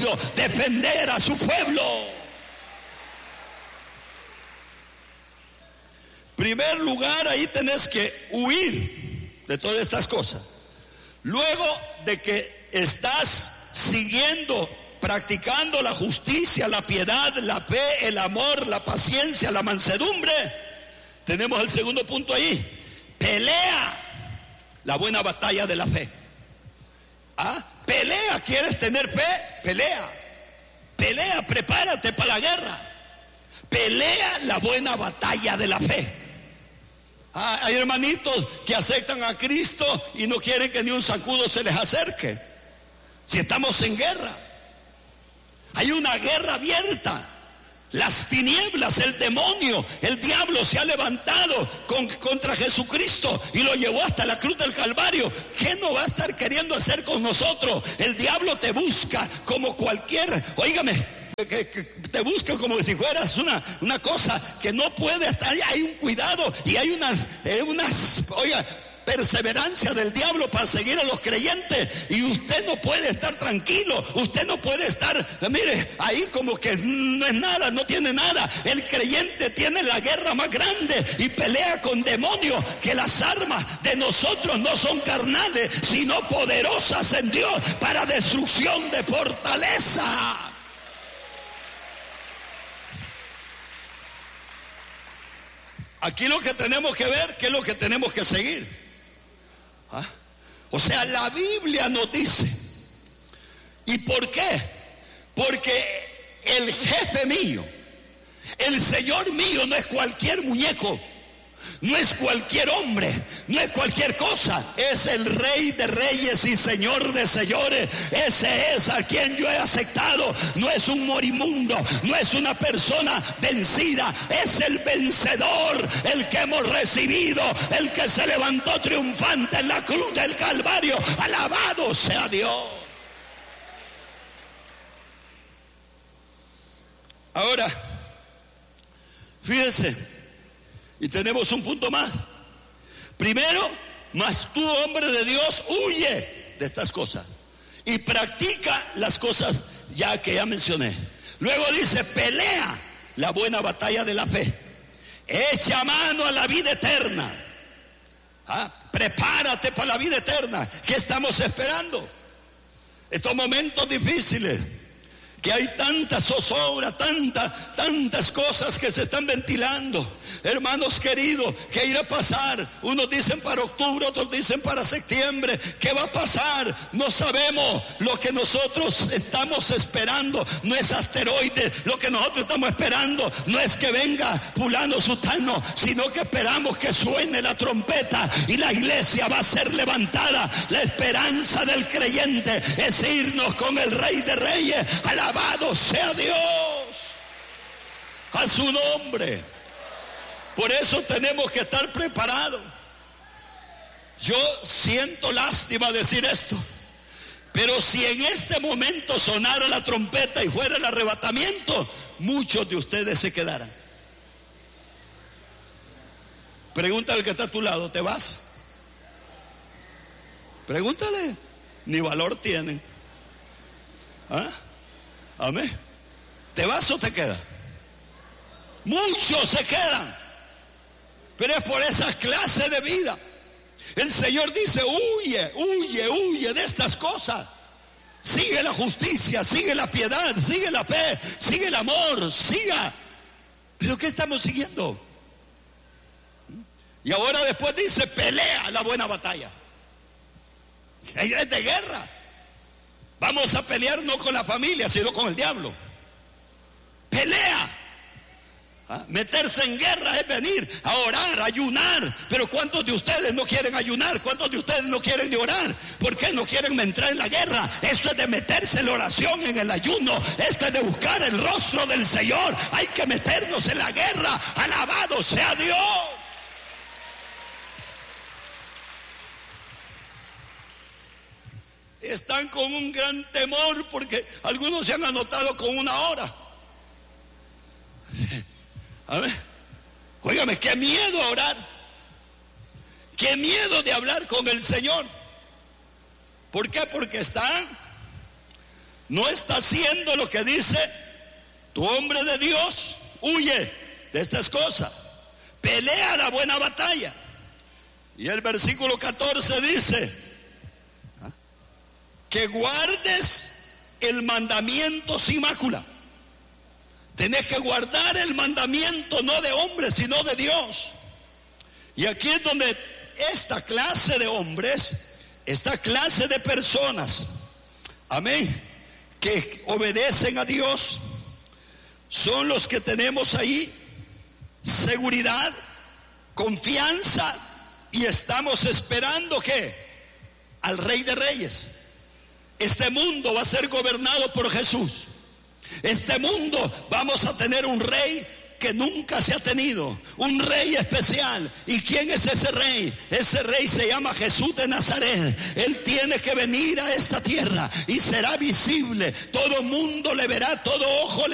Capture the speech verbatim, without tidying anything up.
decidido defender a su pueblo. Primer lugar, ahí tenés que huir de todas estas cosas. Luego de que estás siguiendo, practicando la justicia, la piedad, la fe, el amor, la paciencia, la mansedumbre, tenemos el segundo punto ahí. Pelea la buena batalla de la fe. ¿Ah? Pelea, ¿quieres tener fe? Pelea. Pelea, prepárate para la guerra. Pelea la buena batalla de la fe. Ah, hay hermanitos que aceptan a Cristo y no quieren que ni un zancudo se les acerque. Si estamos en guerra, hay una guerra abierta. Las tinieblas, el demonio, el diablo se ha levantado con, contra Jesucristo y lo llevó hasta la cruz del Calvario. ¿Qué no va a estar queriendo hacer con nosotros? El diablo te busca como cualquier, óigame, que, que, que te busca como si fueras una, una cosa que no puede estar. Hay un cuidado y hay unas, eh, unas, oiga, perseverancia del diablo para seguir a los creyentes, y usted no puede estar tranquilo, usted no puede estar, mire, ahí como que no es nada, no tiene nada. El creyente tiene la guerra más grande y pelea con demonios, que las armas de nosotros no son carnales, sino poderosas en Dios para destrucción de fortaleza. Aquí lo que tenemos que ver, ¿qué es lo que tenemos que seguir? ¿Ah? O sea, la Biblia nos dice. ¿Y por qué? Porque el jefe mío, el Señor mío, no es cualquier muñeco, no es cualquier hombre, no es cualquier cosa. Es el Rey de reyes y Señor de señores. Ese es a quien yo he aceptado. No es un morimundo, no es una persona vencida, es el vencedor, el que hemos recibido, el que se levantó triunfante en la cruz del Calvario. Alabado sea Dios. Ahora, fíjense, y tenemos un punto más. Primero, mas tú, hombre de Dios, huye de estas cosas y practica las cosas ya que ya mencioné. Luego dice, pelea la buena batalla de la fe, echa mano a la vida eterna. ¿Ah? Prepárate para la vida eterna. ¿Qué estamos esperando? Estos momentos difíciles, que hay tanta zozobra, tantas, tantas cosas que se están ventilando. Hermanos queridos, ¿qué irá a pasar? Unos dicen para octubre, otros dicen para septiembre. ¿Qué va a pasar? No sabemos. Lo que nosotros estamos esperando no es asteroides. Lo que nosotros estamos esperando no es que venga fulano sutano, sino que esperamos que suene la trompeta y la iglesia va a ser levantada. La esperanza del creyente es irnos con el Rey de Reyes. Alabado sea Dios, a su nombre. Por eso tenemos que estar preparados. Yo siento lástima decir esto, pero si en este momento sonara la trompeta y fuera el arrebatamiento, muchos de ustedes se quedaran. Pregúntale al que está a tu lado, ¿te vas? Pregúntale, ni valor tienen. ¿Ah? Amén. ¿Te vas o te quedas? Muchos se quedan, pero es por esa clase de vida. El Señor dice, huye, huye, huye de estas cosas. Sigue la justicia, sigue la piedad, sigue la fe, sigue el amor, siga. ¿Pero qué estamos siguiendo? Y ahora después dice, pelea la buena batalla. Es de guerra. Vamos a pelear no con la familia, sino con el diablo. Pelea. ¿Ah? Meterse en guerra es venir a orar, a ayunar. Pero ¿cuántos de ustedes no quieren ayunar? ¿Cuántos de ustedes no quieren ni orar? ¿Por qué no quieren entrar en la guerra? Esto es de meterse en la oración, en el ayuno. Esto es de buscar el rostro del Señor. Hay que meternos en la guerra. Alabado sea Dios. Están con un gran temor porque algunos se han anotado con una hora. A ver, óigame, qué miedo a orar, qué miedo de hablar con el Señor. ¿Por qué? Porque están no está haciendo lo que dice tu hombre de Dios, huye de estas cosas, pelea la buena batalla. Y el versículo catorce dice, ¿ah?, que guardes el mandamiento sin mácula. Tenés que guardar el mandamiento no de hombres, sino de Dios. Y aquí es donde esta clase de hombres, esta clase de personas, amén, que obedecen a Dios, son los que tenemos ahí seguridad, confianza, y estamos esperando que al Rey de Reyes. Este mundo va a ser gobernado por Jesús. Este mundo vamos a tener un rey que nunca se ha tenido, un rey especial. ¿Y quién es ese rey? Ese rey se llama Jesús de Nazaret. Él tiene que venir a esta tierra y será visible. Todo mundo le verá, todo ojo le